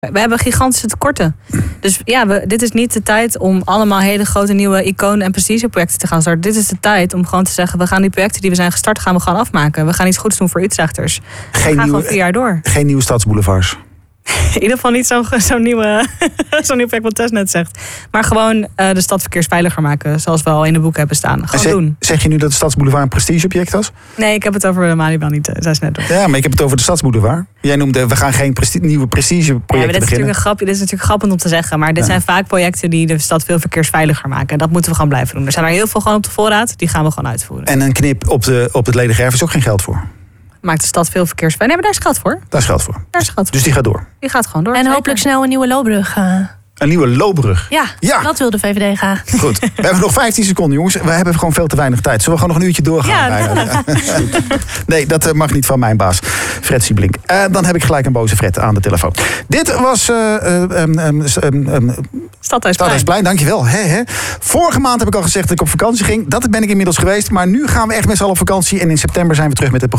We hebben gigantische tekorten. Dus ja, dit is niet de tijd om allemaal hele grote nieuwe iconen en prestigeprojecten te gaan starten. Dit is de tijd om gewoon te zeggen, we gaan die projecten die we zijn gestart, gaan we gewoon afmaken. We gaan iets goeds doen voor Utrechters. We gaan gewoon 4 jaar door. Geen nieuwe stadsboulevards. In ieder geval niet zo'n nieuw project wat Tess net zegt. Maar gewoon de stad verkeersveiliger maken. Zoals we al in de boek hebben staan. Gewoon doen. Zeg je nu dat de Stadsboulevard een prestigeobject was? Nee, ik heb het over de Malibu niet. Zei ze net ook. Ja, maar ik heb het over de Stadsboulevard. Jij noemde, we gaan geen nieuwe prestigeprojecten beginnen. Dit is natuurlijk grappig om te zeggen. Maar dit zijn vaak projecten die de stad veel verkeersveiliger maken. En dat moeten we gewoon blijven doen. Er zijn er heel veel gewoon op de voorraad. Die gaan we gewoon uitvoeren. En een knip op het ledige erf is ook geen geld voor. Maakt de stad veel verkeersveiliger. Nee, maar daar is geld voor. Daar is geld voor. Daar is geld voor. Dus die gaat door. Die gaat gewoon door. En hopelijk snel een nieuwe Loopbrug. Een nieuwe Loopbrug. Ja, dat wil de VVD graag. Goed, we hebben nog 15 seconden, jongens. We hebben gewoon veel te weinig tijd. Zullen we gewoon nog een uurtje doorgaan? Ja, nee, dat mag niet van mijn baas, Fred Siebelink. Dan heb ik gelijk een boze Fred aan de telefoon. Dit was Stadhuisplein, dankjewel. Vorige maand heb ik al gezegd dat ik op vakantie ging. Dat ben ik inmiddels geweest. Maar nu gaan we echt met z'n allen op vakantie. En in september zijn we terug met het programma.